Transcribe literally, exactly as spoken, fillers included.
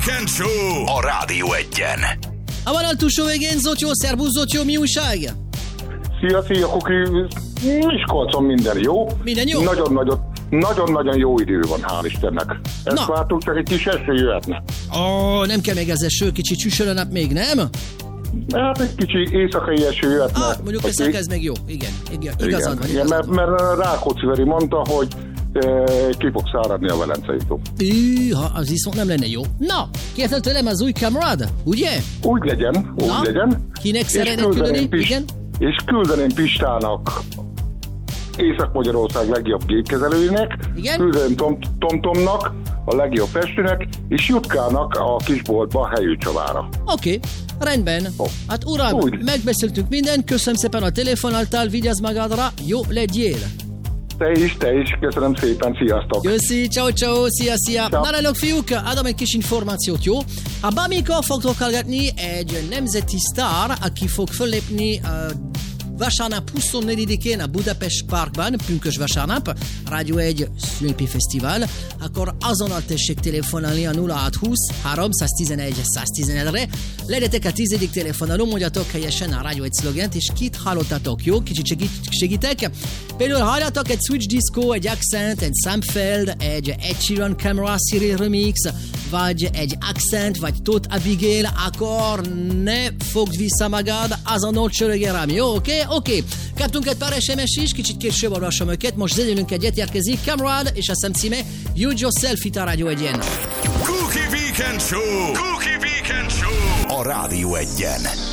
Weekend Show a Rádió Egyen. A vonal túlsó végén Zotyó, szervusz Zotyó, mi újság? Szia, szia, Kuki, Miskolcon minden jó. Minden jó? Nagyon-nagyon, nagyon-nagyon jó idő van, hál' Istennek. Ezt Na. vártuk, csak egy kis eső jöhetne. Ó, nem kell még ez eső, kicsi csüssöl a nap még, nem? Hát egy kicsi éjszakai eső jöhetne. Ah, mondjuk ez, ez még jó, igen, igen igazad igen, van. igen, Igazad. mert, mert Rákóczi Veri mondta, hogy e, ki fog száradni a Velencei tó. Ha az viszont nem lenne jó. Na, kérted tőlem az új kamerád, ugye? Úgy legyen, úgy Na, legyen. kinek szeretnéd küldeném küldeni? Pist- Igen? És küldeném Pistának, Észak-Magyarország legjobb gépkezelőinek, Igen? küldeném Tom- Tomtomnak, a legjobb festőnek, és Jutkának a kisboltba helyőcsavára. Oké, okay, rendben. Oh. Hát uram, Úgy. megbeszéltük mindent, köszönöm szépen a telefonáltál, vigyázz magadra, jó legyél. Te is, te is, köszönöm szépen, sziasztok! Köszi, ciao, ciao, szia, szia. Ciao. Na, lányok, fiúk, adom egy kis információt, jó? A bármikor fogtok hallgatni egy nemzeti sztár, aki fog föllépni uh, vasárnap huszonnegyedikén a Budapest Parkban, pünkös vasárnap, Rádió egy szülőpi fesztivál, akkor azonnal tessék telefonálni a nulla hatszázhúsz háromszáztizenegy száztizenegyre. Legyetek a tizedik telefonáló, mondjatok helyesen a Rádió egy szlogent, és kit hallottatok, jó? Kicsit segít, segítek. Például halljatok egy Switch Disco, egy Accent, egy Samfeld, egy Ed Sheeran Camera Cyril Remix, vagy egy Accent, vagy Tóth Abigail, akkor ne fogd vissza magad, azonnal csörögj rám, jó? Oké? Okay? Oké. Okay. Kaptunk egy pár es em es is, kicsit később olvasom őket, most zenélünk egyet, érkezik Camerad, és azt hiszem címe You Yourself itt a Rádió Egyen. Cookie Weekend Show. Cookie Weekend Show a Rádió Egyen.